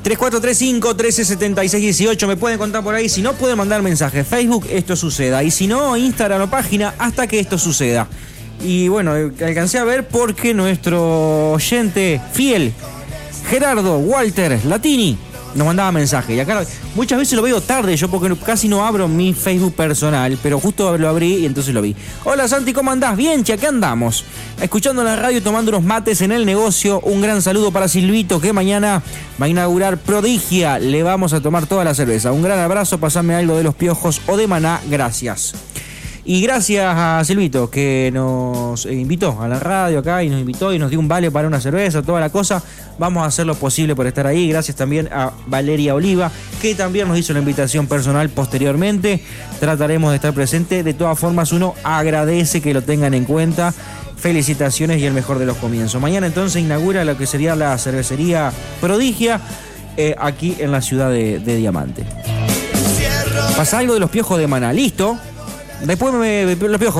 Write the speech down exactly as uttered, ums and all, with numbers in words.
tres cuatro tres cinco, uno tres siete seis uno ocho. Me pueden contar por ahí. Si no, pueden mandar mensajes. Facebook, esto suceda. Y si no, Instagram o página, hasta que esto suceda. Y bueno, alcancé a ver porque nuestro oyente fiel, Gerardo Walter Latini, nos mandaba mensaje. Y acá muchas veces lo veo tarde yo porque casi no abro mi Facebook personal, pero justo lo abrí y entonces lo vi. Hola Santi, ¿cómo andás? Bien, che, acá andamos. Escuchando la radio, tomando unos mates en el negocio. Un gran saludo para Silvito, que mañana va a inaugurar Prodigia. Le vamos a tomar toda la cerveza. Un gran abrazo, pasame algo de Los Piojos o de Maná, gracias. Y gracias a Silvito, que nos invitó a la radio acá y nos invitó y nos dio un vale para una cerveza, toda la cosa. Vamos a hacer lo posible por estar ahí. Gracias también a Valeria Oliva, que también nos hizo la invitación personal posteriormente. Trataremos de estar presente. De todas formas, uno agradece que lo tengan en cuenta. Felicitaciones y el mejor de los comienzos. Mañana entonces inaugura lo que sería la cervecería Prodigia, eh, aquí en la ciudad de, de Diamante. Pasa algo de Los Piojos de Maná. Listo. Después me, me los Piojos.